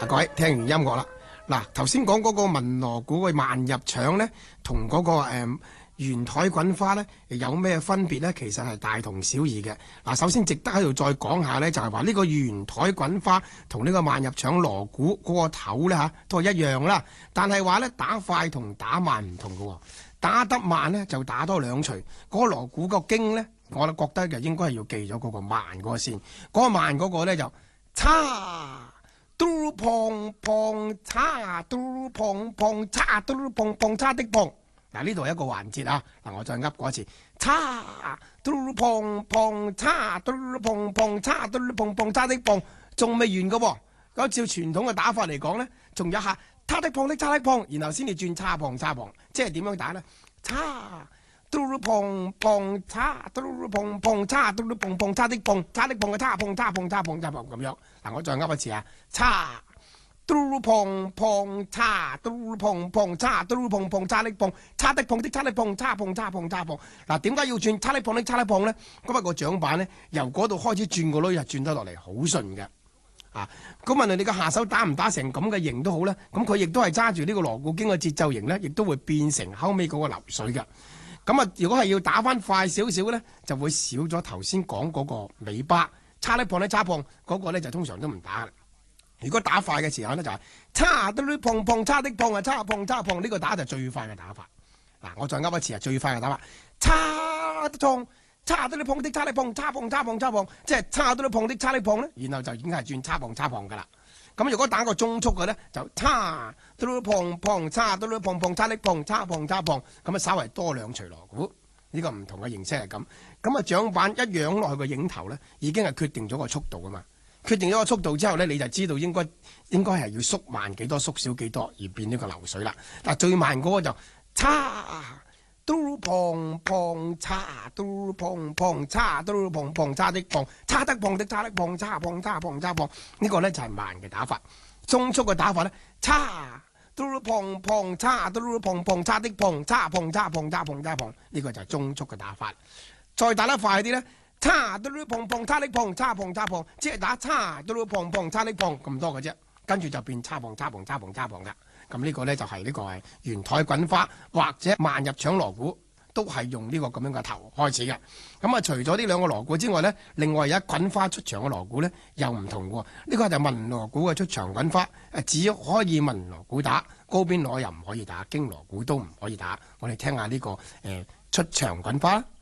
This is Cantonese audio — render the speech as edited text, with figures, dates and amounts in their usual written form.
各位聽完音樂啦，嗱頭先講嗰個文鑼鼓嘅慢入腸咧，同嗰個圓台滾花咧有咩分別咧？其實係大同小異嘅。嗱，首先值得喺度再講下咧，就係話呢個圓台滾花同呢個慢入腸鑼鼓嗰個頭咧都係一樣啦。但係話咧打快同打慢唔同嘅喎，打得慢咧就打多兩錘。嗰個鑼鼓個經咧，我覺得就應該係要記咗嗰個慢嗰個先。嗰個慢嗰個咧就叉嘟砰砰叉嘟砰砰叉嘟砰砰叉的砰。嗱，呢度係一個環節啊！嗱，我再噏過一次，叉嘟砰砰叉嘟砰砰叉嘟砰砰叉的砰，仲未完嘅喎。咁照傳統嘅打法嚟講咧，仲有下叉的砰的叉的砰，然後先至轉叉砰叉砰，即係點樣打咧？叉嘟砰砰叉嘟砰砰叉嘟砰砰叉的砰，叉的砰嘅叉砰叉砰叉砰叉砰咁樣。嗱，我再噏一次啊，叉嘟砰砰叉嘟砰砰叉嘟砰砰叉的砰，叉的砰的叉的砰叉砰叉砰叉砰。嗱，點解要轉叉的砰的叉的砰咧？咁啊個掌板咧由嗰度開始轉個輪，轉得落嚟好順嘅。啊，咁問你個下手打唔打成咁嘅型都好咧，咁佢亦都係揸住呢個鑼鼓經嘅節奏型咧，亦都會變成後尾嗰個流水嘅。咁啊，如果係要打翻快少少咧，就會少咗頭先講嗰個尾巴叉的砰的叉砰嗰個咧，就通常都唔打。如果打快嘅時候咧，就係叉嘟砰砰叉的砰啊，叉砰叉砰，呢個打就最快嘅打法。嗱，我再噏一次啊，最快嘅打法，叉的砰，叉嘟砰的叉的砰，叉砰叉砰叉砰，即係叉嘟砰的叉的砰咧，然後就已經係轉叉砰叉砰噶啦。咁如果打個中速嘅咧，就叉嘟砰砰叉嘟砰砰叉的砰，叉砰叉砰，咁啊稍為多兩錘鑼鼓，呢個唔同嘅形式係咁。咁啊掌板一仰落去個影頭咧，已經係決定咗個速度噶嘛。決定咗個速度之後咧，你就知道應該係要縮慢幾多，縮少幾多，而變呢個流水啦。但最慢嗰個就叉嘟砰砰叉嘟砰砰叉嘟砰砰叉的砰，叉得砰的叉的砰，叉砰叉砰叉砰，呢個咧就係慢嘅打法。中速嘅打法咧，叉嘟砰砰叉嘟砰砰叉的砰，叉砰叉砰叉砰叉砰，呢個就係中速嘅打法。再打得快啲咧，叉嘟砰砰叉的砰，叉砰叉砰，即係打叉嘟砰砰叉的砰咁多嘅啫，跟住就變叉砰叉砰叉砰叉砰噶。咁呢個咧就係呢個係圓台滾花或者慢入腸鑼鼓，都係用呢個咁樣嘅頭開始嘅。咁啊，除咗呢兩個鑼鼓之外咧，另外有一滾花出場嘅鑼鼓咧又唔同喎。呢個就文鑼鼓嘅出場滾花，只可以文鑼鼓打，高邊鑼又唔可以打，經鑼鼓都唔可以打。我哋聽下呢個出場滾花。